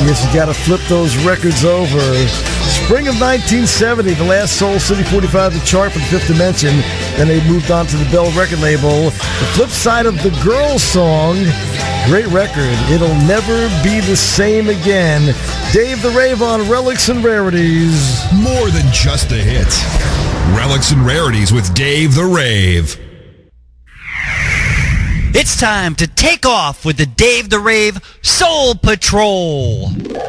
guess you gotta flip those records over. Spring of 1970, the last Soul City 45 to chart for the Fifth Dimension. Then they moved on to the Bell record label. The flip side of the Girl song, great record, It'll Never Be the Same Again. Dave the Rave on Relics and Rarities. More than just a hit. Relics and Rarities with Dave the Rave. It's time to take off with the Dave the Rave Soul Patrol.